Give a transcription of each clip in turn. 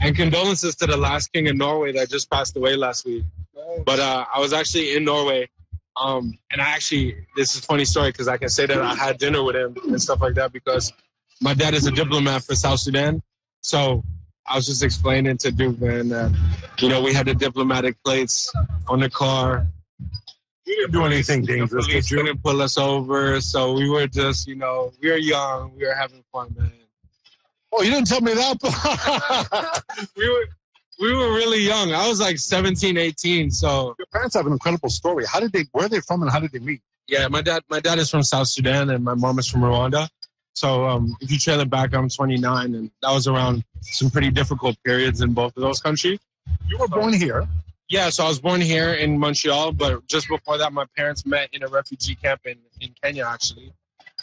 And condolences to the last king of Norway that just passed away last week. But I was actually in Norway. And this is a funny story because I can say that I had dinner with him and stuff like that because my dad is a diplomat for South Sudan. So I was just explaining to Duke, man, that, we had the diplomatic plates on the car. You didn't do anything dangerous. Police didn't pull us over. So we were just, we were young. We were having fun, man. Oh, you didn't tell me that. We were really young. I was like 17, 18. So your parents have an incredible story. Where are they from and how did they meet? Yeah, my dad is from South Sudan and my mom is from Rwanda. So if you trail it back, I'm 29, and that was around some pretty difficult periods in both of those countries. You were born here? Yeah, so I was born here in Montreal, but just before that, my parents met in a refugee camp in Kenya, actually.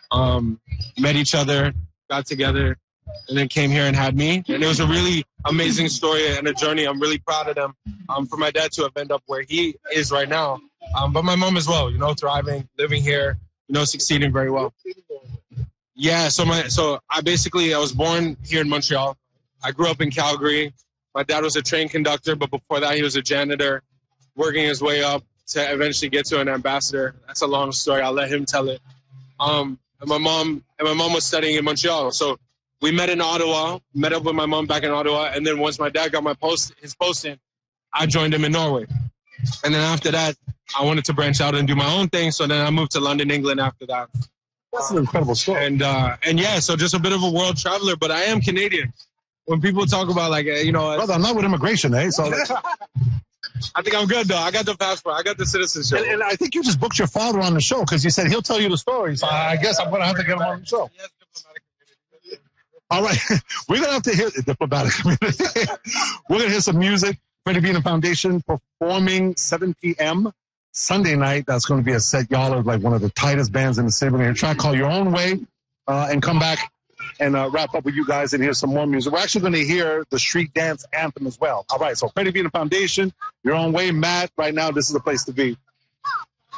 Met each other, got together, and then came here and had me. And it was a really amazing story and a journey. I'm really proud of them for my dad to have ended up where he is right now. But my mom as well, thriving, living here, succeeding very well. Yeah, so I was born here in Montreal. I grew up in Calgary. My dad was a train conductor, but before that he was a janitor, working his way up to eventually get to an ambassador. That's a long story. I'll let him tell it. And my mom was studying in Montreal. So we met in Ottawa, met up with my mom back in Ottawa, and then once my dad got his posting, I joined him in Norway. And then after that, I wanted to branch out and do my own thing, so then I moved to London, England after that. That's an incredible story. And yeah, so just a bit of a world traveler, but I am Canadian. When people talk about brother, I'm not with immigration, eh? So I think I'm good though. I got the passport. I got the citizenship. And I think you just booked your father on the show because you said he'll tell you the story. So I guess I'm going to have to get him on the show. All right, we're going to have to hear the diplomatic community. We're going to hear some music. Freddie Bean Foundation performing 7 p.m. Sunday night. That's going to be a set. Y'all are like one of the tightest bands in the city. We're going to try to call Your Own Way and come back and wrap up with you guys and hear some more music. We're actually going to hear the street dance anthem as well. All right, so Freddie Bean Foundation, Your Own Way. Matt, right now, this is the place to be.